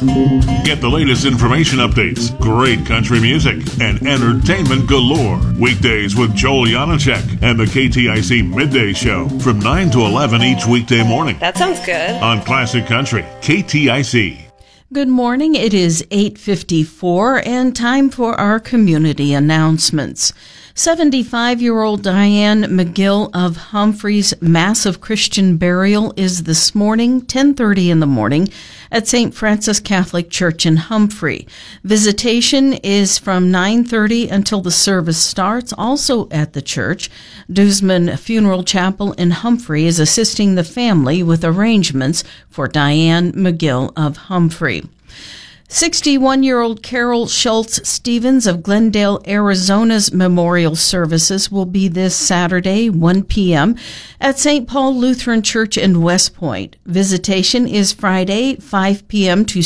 Get the latest information updates, great country music, and entertainment galore. Weekdays with Joel Janacek and the KTIC Midday Show from 9 to 11 each weekday morning. That sounds good. On Classic Country, KTIC. Good morning. It is 8:54 and time for our community announcements. 75-year-old Diane McGill of Humphrey's massive Christian burial is this morning, 10:30 in the morning, at St. Francis Catholic Church in Humphrey. Visitation is from 9:30 until the service starts, also at the church. Duzman Funeral Chapel in Humphrey is assisting the family with arrangements for Diane McGill of Humphrey. 61-year-old Carol Schultz Stevens of Glendale, Arizona's memorial services will be this Saturday, 1 p.m. at St. Paul Lutheran Church in West Point. Visitation is Friday, 5 p.m. to